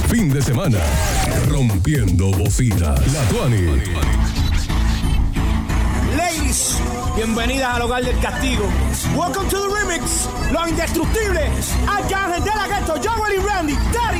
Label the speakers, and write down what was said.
Speaker 1: fin de semana. Rompiendo bocinas. La Tuani.
Speaker 2: Ladies, bienvenidas al hogar del castigo. Welcome to the remix. Los indestructibles. Arcángel de la Ghetto, Joel y Randy. Daddy.